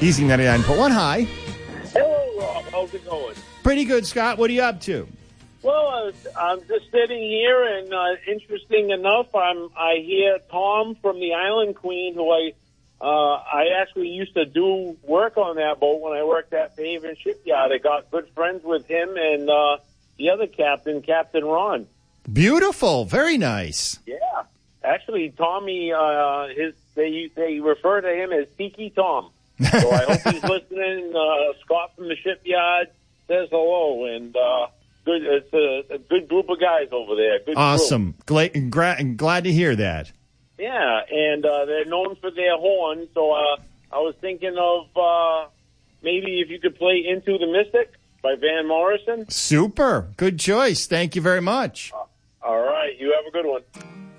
Easy 99.1. Hi. Hello, Rob. How's it going? Pretty good, Scott. What are you up to? Well, I'm just sitting here, and interesting enough, I hear Tom from the Island Queen, who I actually used to do work on that boat when I worked at the Haven Shipyard. I got good friends with him and the other captain, Captain Ron. Beautiful. Very nice. Yeah. Actually, Tommy, they refer to him as Tiki Tom. So I hope he's listening. Scott from the shipyard says hello, and good. It's a good group of guys over there. Good awesome. Glad to hear that. Yeah, and they're known for their horn. So I was thinking of maybe if you could play Into the Mystic by Van Morrison. Super. Good choice. Thank you very much. All right. You have a good one.